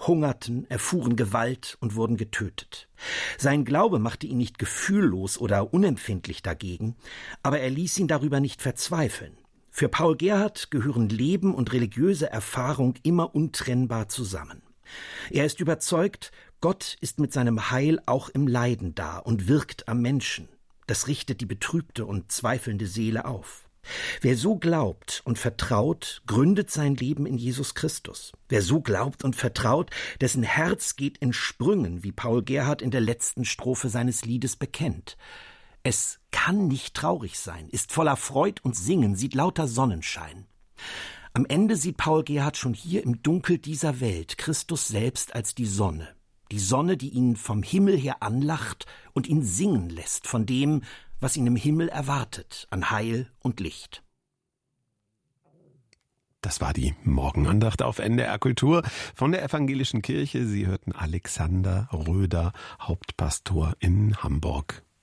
hungerten, erfuhren Gewalt und wurden getötet. Sein Glaube machte ihn nicht gefühllos oder unempfindlich dagegen, aber er ließ ihn darüber nicht verzweifeln. Für Paul Gerhardt gehören Leben und religiöse Erfahrung immer untrennbar zusammen. Er ist überzeugt, Gott ist mit seinem Heil auch im Leiden da und wirkt am Menschen. Das richtet die betrübte und zweifelnde Seele auf. Wer so glaubt und vertraut, gründet sein Leben in Jesus Christus. Wer so glaubt und vertraut, dessen Herz geht in Sprüngen, wie Paul Gerhardt in der letzten Strophe seines Liedes bekennt. Es kann nicht traurig sein, ist voller Freud und Singen, sieht lauter Sonnenschein. Am Ende sieht Paul Gerhardt schon hier im Dunkel dieser Welt Christus selbst als die Sonne, die ihn vom Himmel her anlacht und ihn singen lässt von dem, was ihn im Himmel erwartet, an Heil und Licht. Das war die Morgenandacht auf NDR Kultur von der Evangelischen Kirche. Sie hörten Alexander Röder, Hauptpastor in Hamburg.